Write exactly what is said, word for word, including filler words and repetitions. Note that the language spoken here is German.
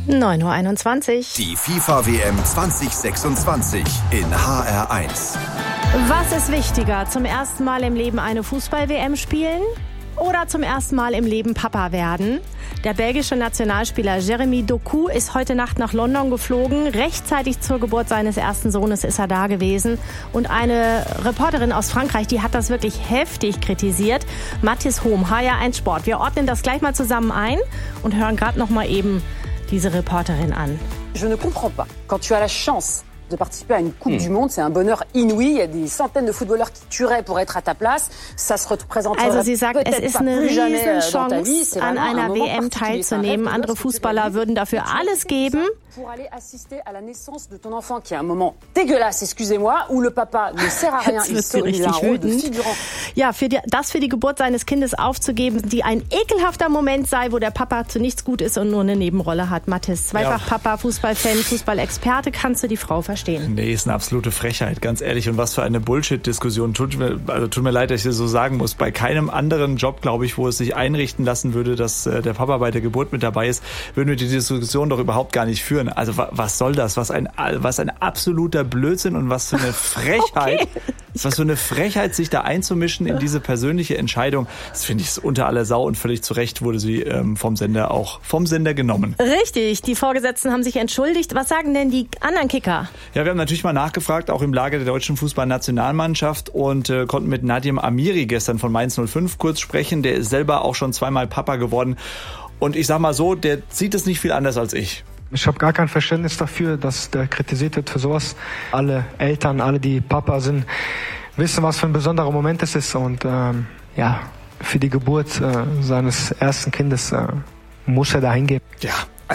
neun Uhr einundzwanzig. Die FIFA-W M zwanzig sechsundzwanzig in H R eins. Was ist wichtiger, zum ersten Mal im Leben eine Fußball-W M spielen oder zum ersten Mal im Leben Papa werden? Der belgische Nationalspieler Jeremy Doku ist heute Nacht nach London geflogen. Rechtzeitig zur Geburt seines ersten Sohnes ist er da gewesen. Und eine Reporterin aus Frankreich, die hat das wirklich heftig kritisiert. Mathis Hohm, H R eins Sport. Wir ordnen das gleich mal zusammen ein und hören gerade noch mal eben diese Reporterin an. Je ne comprends pas. Quand tu as la chance de participer à une Coupe mmh. du Monde, c'est un bonheur inouï. Il y a des centaines de footballeurs qui tueraient pour être à ta place. Ça se représente also sie sagt, es ist eine Riesenchance, an einer W M teilzunehmen. Andere Fußballer würden dafür alles geben. Pour aller assister à la naissance de ton enfant, qui est un moment dégueulasse, excusez-moi, où le papa ne sert à rien, il sort il a un rôle de figurant. Ja, für die, das für die Geburt seines Kindes aufzugeben, die ein ekelhafter Moment sei, wo der Papa zu nichts gut ist und nur eine Nebenrolle hat. Mathis, zweifach ja. Papa, Fußballfan, Fußballexperte, kannst du die Frau verstehen? Nee, ist eine absolute Frechheit, ganz ehrlich. Und was für eine Bullshit-Diskussion. Tut mir, also tut mir leid, dass ich das so sagen muss. Bei keinem anderen Job, glaube ich, wo es sich einrichten lassen würde, dass äh, der Papa bei der Geburt mit dabei ist, würden wir die Diskussion doch überhaupt gar nicht führen. Also was soll das? Was ein, was ein absoluter Blödsinn und was für eine Frechheit, okay. was für eine Frechheit, sich da einzumischen in diese persönliche Entscheidung. Das finde ich unter aller Sau und völlig zu Recht wurde sie ähm, vom Sender auch vom Sender genommen. Richtig, die Vorgesetzten haben sich entschuldigt. Was sagen denn die anderen Kicker? Ja, wir haben natürlich mal nachgefragt, auch im Lager der deutschen Fußballnationalmannschaft und äh, konnten mit Nadim Amiri gestern von Mainz null fünf kurz sprechen. Der ist selber auch schon zweimal Papa geworden und ich sag mal so, der sieht es nicht viel anders als ich. Ich habe gar kein Verständnis dafür, dass der kritisiert wird für sowas. Alle Eltern, alle, die Papa sind, wissen, was für ein besonderer Moment es ist. Und ähm, ja, für die Geburt äh, seines ersten Kindes äh, muss er dahin gehen. Ja,